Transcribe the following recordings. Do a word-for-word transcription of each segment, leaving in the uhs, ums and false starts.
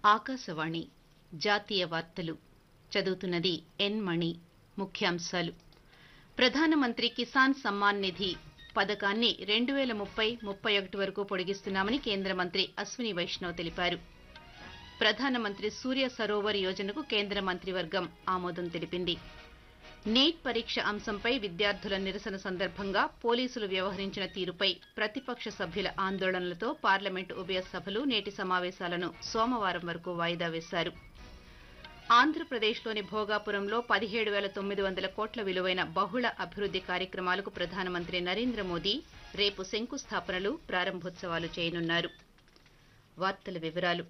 ఆకాశవాణి జాతీయ వార్తలు చదువుతున్నది ఎన్ మణి. ముఖ్యాంశాలు: ప్రధానమంత్రి కిసాన్ సమ్మాన్ నిధి పథకాన్ని రెండు వేల ముప్పై ముప్పై ఒకటి వరకు పొడిగిస్తున్నామని కేంద్ర మంత్రి అశ్విని వైష్ణవ్ తెలిపారు. ప్రధానమంత్రి సూర్య సరోవర్ యోజనకు కేంద్ర మంత్రివర్గం ఆమోదం తెలిపింది. నీట్ పరీక్ష అంశంపై విద్యార్థుల నిరసన సందర్భంగా పోలీసులు వ్యవహరించిన తీరుపై ప్రతిపక్ష సభ్యుల ఆందోళనలతో పార్లమెంటు ఉభయ సభలు నేటి సమావేశాలను సోమవారం వరకు వాయిదా వేశారు. ఆంధ్రప్రదేశ్లోని భోగాపురంలో పదిహేడు వేల తొమ్మిది వందల కోట్ల విలువైన బహుళ అభివృద్ది కార్యక్రమాలకు ప్రధానమంత్రి నరేంద్ర మోదీ రేపు శంకుస్థాపనలు, ప్రారంభోత్సవాలు చేయనున్నారు. వార్తల వివరాలు: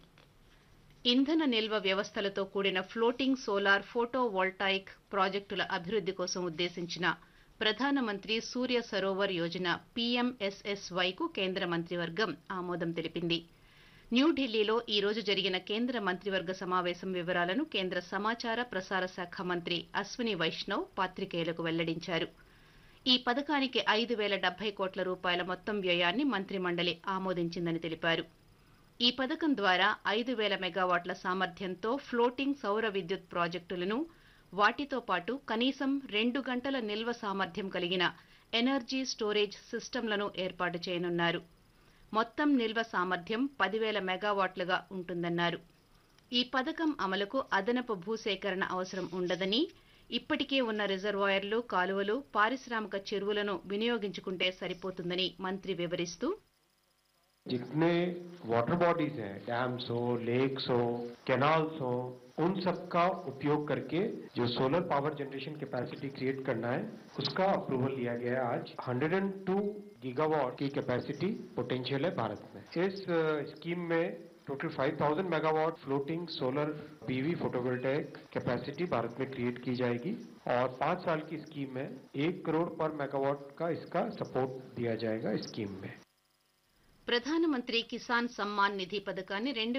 ఇంధన నిల్వ వ్యవస్థలతో కూడిన ఫ్లోటింగ్ సోలార్ ఫోటో వోల్టాయిక్ ప్రాజెక్టుల అభివృద్ది కోసం ఉద్దేశించిన ప్రధానమంత్రి సూర్య సరోవర్ యోజన పీఎంఎస్ఎస్వైకు కేంద్ర మంత్రివర్గం ఆమోదం తెలిపింది. న్యూఢిల్లీలో ఈ రోజు జరిగిన కేంద్ర మంత్రివర్గ సమావేశం వివరాలను కేంద్ర సమాచార ప్రసార శాఖ మంత్రి అశ్విని వైష్ణవ్ పాత్రికేయులకు వెల్లడించారు. ఈ పథకానికి ఐదు వేల డెబ్బై కోట్ల రూపాయల మొత్తం వ్యయాన్ని మంత్రిమండలి ఆమోదించిందని తెలిపారు. ఈ పథకం ద్వారా ఐదు వేల మెగావాట్ల సామర్థ్యంతో ఫ్లోటింగ్ సౌర విద్యుత్ ప్రాజెక్టులను, వాటితో పాటు కనీసం రెండు గంటల నిల్వ సామర్థ్యం కలిగిన ఎనర్జీ స్టోరేజ్ సిస్టమ్లను ఏర్పాటు చేయనున్నారు. మొత్తం నిల్వ సామర్థ్యం పదివేల మెగావాట్లుగా ఉంటుందన్నారు. ఈ పథకం అమలుకు అదనపు భూసేకరణ అవసరం ఉండదని, ఇప్పటికే ఉన్న రిజర్వాయర్లు, కాలువలు, పారిశ్రామిక చెరువులను వినియోగించుకుంటే సరిపోతుందని మంత్రి వివరిస్తూ, जितने वाटर बॉडीज हैं, डैम्स हो, लेक्स हो, कैनाल्स हो, उन सब का उपयोग करके जो solar power generation capacity create करना है, उसका अप्रूवल लिया गया है आज। एक सौ दो गीगावाट की कैपेसिटी पोटेंशियल है भारत में। इस स्कीम में टोटल पाँच हज़ार megawatt floating solar PV photovoltaic capacity Bharat में क्रिएट की जाएगी और पाँच साल की स्कीम में एक करोड़ पर मेगावाट का इसका सपोर्ट दिया जाएगा स्कीम में। ప్రధానమంత్రి కిసాన్ సమ్మాన్ నిధి పథకాన్ని రెండు